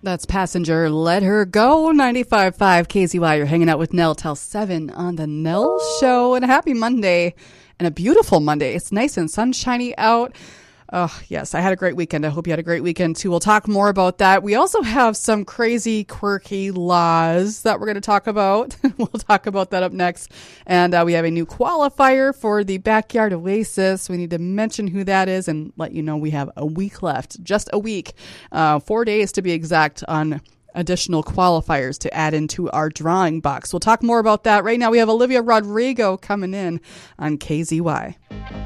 That's Passenger, Let Her Go, 95.5 KZY. You're hanging out with Nell till 7 on the Nell Show. And a happy Monday and a beautiful Monday. It's nice and sunshiny out. Oh, yes, I had a great weekend. I hope you had a great weekend, too. We'll talk more about that. We also have some crazy, quirky laws that we're going to talk about. We'll talk about that up next. And we have a new qualifier for the Backyard Oasis. We need to mention who that is and let you know we have a week left. Just a week. 4 days to be exact on additional qualifiers to add into our drawing box. We'll talk more about that. Right now, we have Olivia Rodrigo coming in on KZY.